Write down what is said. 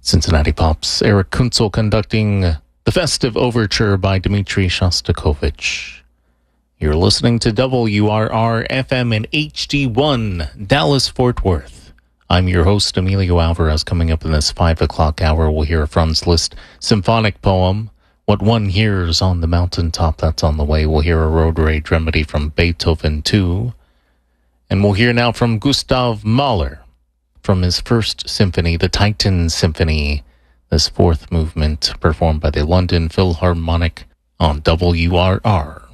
Cincinnati Pop's Eric Kunzel conducting the festive overture by Dmitri Shostakovich. You're listening to WRR FM in HD1, Dallas-Fort Worth. I'm your host, Emilio Alvarez. Coming up in this 5 o'clock hour, we'll hear a Franz Liszt symphonic poem, What One Hears on the Mountaintop. That's on the way. We'll hear a Road Rage Remedy from Beethoven 2. And we'll hear now from Gustav Mahler, from his first symphony, the Titan Symphony, this fourth movement performed by the London Philharmonic on WRR.